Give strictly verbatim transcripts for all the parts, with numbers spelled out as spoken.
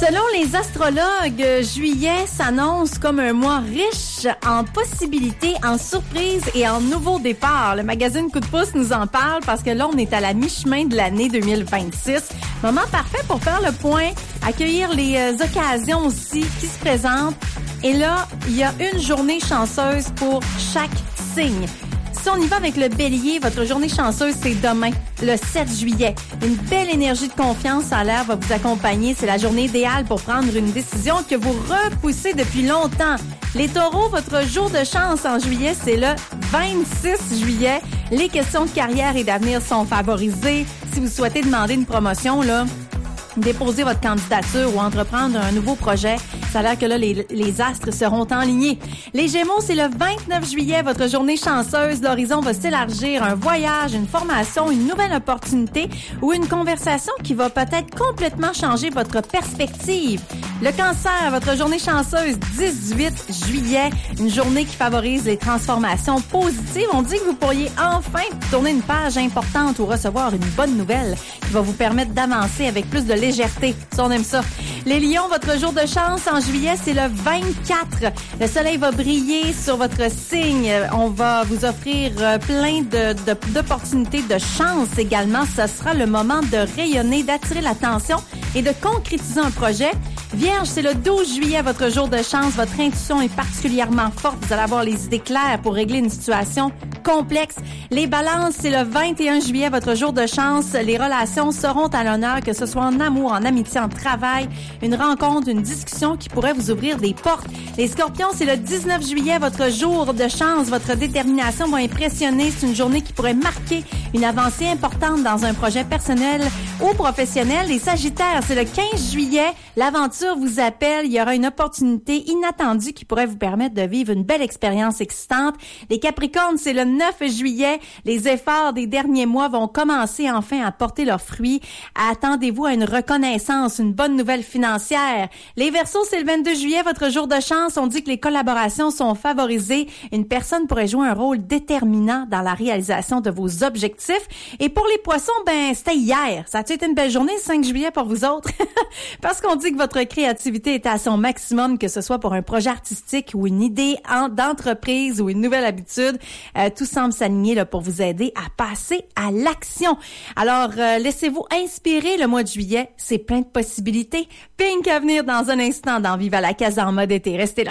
Selon les astrologues, juillet s'annonce comme un mois riche en possibilités, en surprises et en nouveaux départs. Le magazine Coup de pouce nous en parle parce que là, on est à la mi-chemin de l'année deux mille vingt-six. Moment parfait pour faire le point, accueillir les euh, occasions aussi qui se présentent. Et là, il y a une journée chanceuse pour chaque signe. Si on y va avec le bélier, votre journée chanceuse, c'est demain, le sept juillet. Une belle énergie de confiance en l'air va vous accompagner. C'est la journée idéale pour prendre une décision que vous repoussez depuis longtemps. Les taureaux, votre jour de chance en juillet, c'est le vingt-six juillet. Les questions de carrière et d'avenir sont favorisées. Si vous souhaitez demander une promotion, là, déposer votre candidature ou entreprendre un nouveau projet, ça a l'air que là, les, les astres seront enlignés. Les Gémeaux, c'est le vingt-neuf juillet, votre journée chanceuse. L'horizon va s'élargir. Un voyage, une formation, une nouvelle opportunité ou une conversation qui va peut-être complètement changer votre perspective. Le Cancer, votre journée chanceuse, dix-huit juillet. Une journée qui favorise les transformations positives. On dit que vous pourriez enfin tourner une page importante ou recevoir une bonne nouvelle qui va vous permettre d'avancer avec plus de légèreté. Ça, on aime ça. Les Lions, votre jour de chance en juillet, c'est le vingt-quatre. Le soleil va briller sur votre signe. On va vous offrir plein de, de, d'opportunités, de chance également. Ce sera le moment de rayonner, d'attirer l'attention et de concrétiser un projet. Vierge, c'est le douze juillet, votre jour de chance. Votre intuition est particulièrement forte. Vous allez avoir les idées claires pour régler une situation complexe. Les Balances, c'est le vingt et un juillet, votre jour de chance. Les relations seront à l'honneur, que ce soit en amour, en amitié, en travail, une rencontre, une discussion qui pourrait vous ouvrir des portes. Les Scorpions, c'est le dix-neuf juillet, votre jour de chance. Votre détermination va impressionner. C'est une journée qui pourrait marquer une avancée importante dans un projet personnel ou professionnel. Les Sagittaires, c'est le quinze juillet. L'aventure vous appelle. Il y aura une opportunité inattendue qui pourrait vous permettre de vivre une belle expérience excitante. Les Capricornes, c'est le neuf juillet. Les efforts des derniers mois vont commencer enfin à porter leurs fruits. Attendez-vous à une reconnaissance, une bonne nouvelle financière. Les Verseaux, c'est le vingt-deux juillet, votre jour de chance. On dit que les collaborations sont favorisées. Une personne pourrait jouer un rôle déterminant dans la réalisation de vos objectifs. Et pour les Poissons, ben, c'était hier. Ça a-tu été une belle journée, le cinq juillet, pour vous autres? Parce qu'on dit que votre créativité est à son maximum, que ce soit pour un projet artistique ou une idée en, d'entreprise ou une nouvelle habitude. Euh, tout semble s'aligner là, pour vous aider à passer à l'action. Alors, euh, laissez-vous inspirer. Le mois de juillet, c'est plein de possibilités. Pink à venir dans un instant dans Viva la Casa en mode été. Restez là.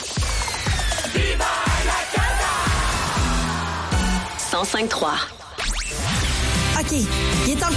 Viva la Casa! cent cinq trois. OK, il est temps